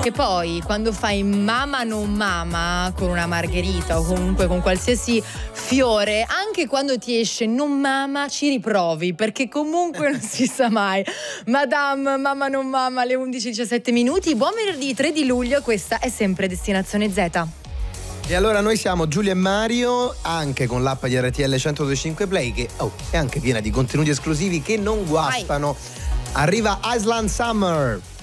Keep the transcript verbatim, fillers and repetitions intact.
Che poi quando fai mama non mama con una margherita o comunque con qualsiasi fiore, anche quando ti esce non mama ci riprovi, perché comunque non si sa mai. Madame mamma non mama alle undici e diciassette minuti. Buon venerdì tre di luglio, questa è sempre Destinazione Z. E allora noi siamo Giulia e Mario, anche con l'app di R T L centodue e cinque Play, che oh, è anche piena di contenuti esclusivi che non guastano. Vai. Arriva Island Summer.